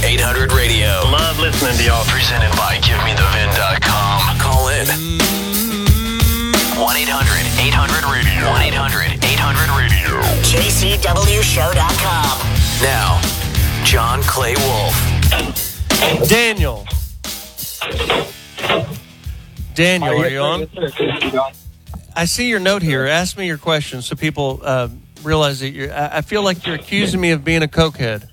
800 Radio. Love listening to y'all. Presented by GiveMeTheVin.com. Call in. 1-800-800-Radio. 1-800-800-Radio. JCWShow.com. Now, John Clay Wolf. Daniel, are you on? I see your note here. Ask me your question so people realize that I feel like you're accusing me of being a cokehead.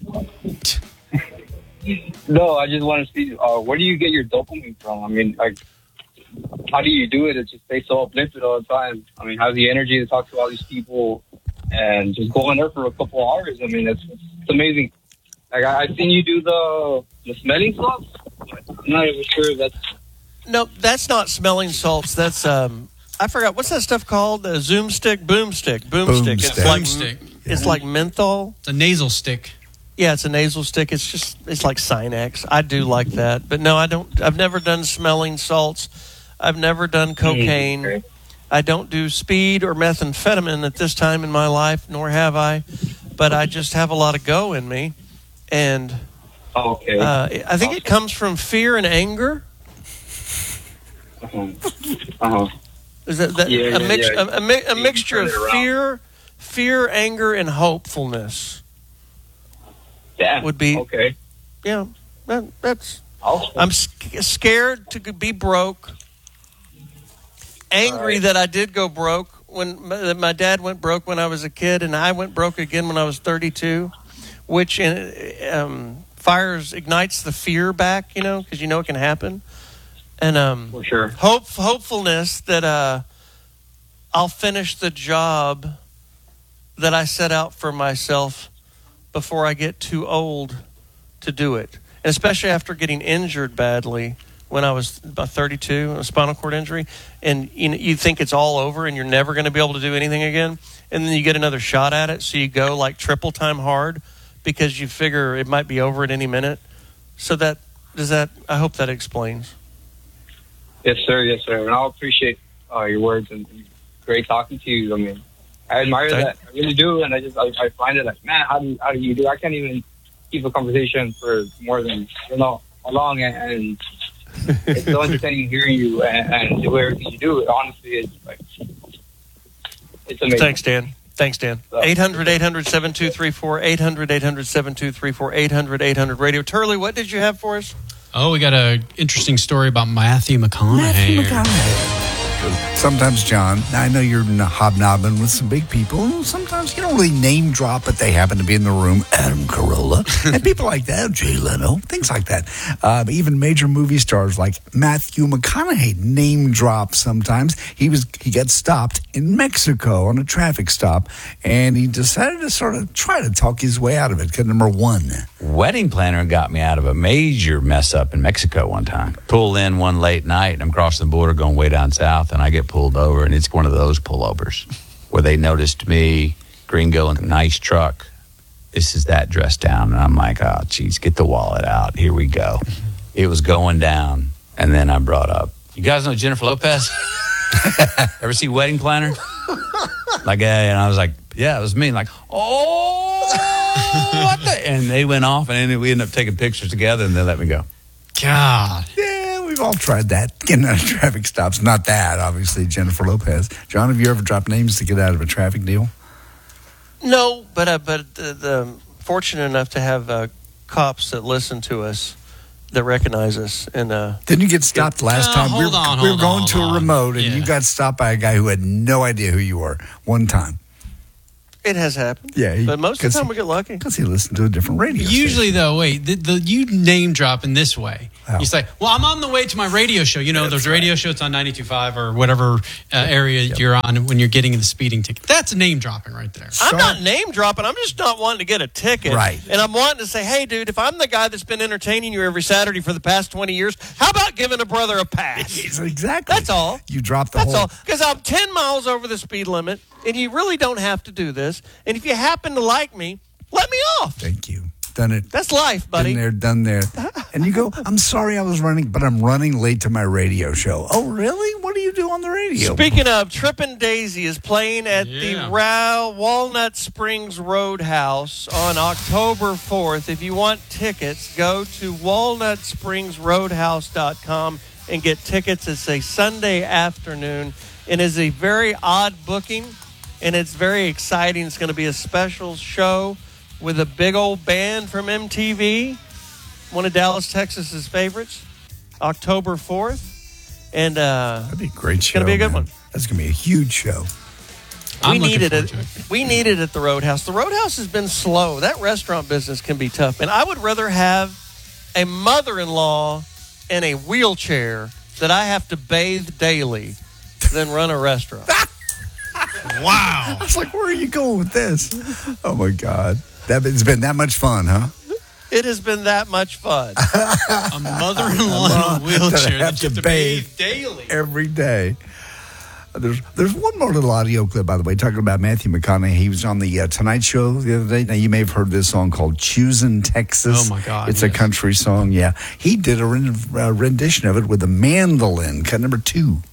No, I just want to see, where do you get your dopamine from? I mean, like, how do you do it? It just stays so uplifted all the time. I mean, have the energy to talk to all these people and just go in there for a couple hours. I mean, it's amazing. Like, I've seen you do the smelling salts. I'm not even sure if that's... No, that's not smelling salts. That's, I forgot, what's that stuff called? Zoom stick? Boomstick. It's like menthol. It's a nasal stick. Yeah, it's a nasal stick. It's like Sinex. I do like that. But no, I don't. I've never done smelling salts. I've never done cocaine. Okay. I don't do speed or methamphetamine at this time in my life, nor have I. But I just have a lot of go in me. And okay. I think it comes from fear and anger. Is that a mixture of fear, anger, and hopefulness? Yeah. Would be okay. Yeah, that's. Awesome. I'm scared to be broke. Angry that I did go broke when my dad went broke when I was a kid, and I went broke again when I was 32, which ignites the fear back, because it can happen. And for sure. Hopefulness that I'll finish the job that I set out for myself before I get too old to do it. And especially after getting injured badly when I was about 32, a spinal cord injury, and you think it's all over and you're never going to be able to do anything again, and then you get another shot at it, so you go like triple time hard because you figure it might be over at any minute. So I hope that explains. Yes, sir. And I appreciate your words and great talking to you. I mean, I admire that. I really do. And I find it like, man, how do you do? I can't even keep a conversation for more than, how long. And it's so entertaining hearing you and do everything you do. Honestly, it's amazing. Thanks, Dan. 800-800-7234, 800-800-7234, 800-800 Radio. Turley, what did you have for us? Oh, we got an interesting story about Matthew McConaughey. Sometimes, John, I know you're hobnobbing with some big people. Sometimes you don't really name drop, but they happen to be in the room. Adam Carolla and people like that, Jay Leno, things like that. Even major movie stars like Matthew McConaughey name drop sometimes. He got stopped in Mexico on a traffic stop, and he decided to sort of try to talk his way out of it. Because number one, wedding planner got me out of a major mess up in Mexico one time. Pulled in one late night, and I'm crossing the border going way down south, and I get pulled over, and it's one of those pullovers where they noticed me, gringo in a nice truck. This is that dressed down, and I'm like, oh, geez, get the wallet out. Here we go. It was going down, and then I brought up, you guys know Jennifer Lopez? Ever see Wedding Planner? Like, and I was like, yeah, it was me. Like, what the? And they went off, and then we ended up taking pictures together, and they let me go. God. Yeah, we've all tried that. Getting out of traffic stops. Not that, obviously, Jennifer Lopez. John, have you ever dropped names to get out of a traffic deal? No, but fortunate enough to have cops that listen to us, that recognize us. And didn't you get stopped last time? We were going to a remote, and you got stopped by a guy who had no idea who you were one time. It has happened. Yeah. But most of the time we get lucky. Because he listened to a different radio Usually, station. though, you name drop in this way. How? You say, well, I'm on the way to my radio show. There's a radio show. It's on 92.5 or whatever area you're on when you're getting the speeding ticket. That's name dropping right there. I'm not name dropping. I'm just not wanting to get a ticket. Right. And I'm wanting to say, hey, dude, if I'm the guy that's been entertaining you every Saturday for the past 20 years, how about giving a brother a pass? Exactly. That's all. You dropped the That's whole... all. Because I'm 10 miles over the speed limit, and you really don't have to do this. And if you happen to like me, let me off. Thank you. Done it. That's life, buddy. Done there. And you go, I'm sorry I was running, but I'm running late to my radio show. Oh, really? What what do you do on the radio? Speaking of, Trippin' Daisy is playing at Yeah. the Walnut Springs Roadhouse on October 4th. If you want tickets, go to walnutspringsroadhouse.com and get tickets. It's a Sunday afternoon and is a very odd booking, and it's very exciting. It's going to be a special show with a big old band from MTV, one of Dallas, Texas's favorites, October 4th. And That'd be a great show. gonna be a good one. That's going to be a huge show. I'm we looking needed forward it. to it. We needed it at the Roadhouse. The Roadhouse has been slow. That restaurant business can be tough. And I would rather have a mother-in-law in a wheelchair that I have to bathe daily than run a restaurant. Wow. I was like, where are you going with this? Oh, my God. It's been that much fun, huh? It has been that much fun. A mother-in-law in a wheelchair have that you to have to bathe bathe daily. Every day. There's one more little audio clip, by the way, talking about Matthew McConaughey. He was on the Tonight Show the other day. Now, you may have heard this song called Choosin' Texas. Oh, my God, It's a yes. country song, yeah. He did a rendition of it with a mandolin, cut number 2.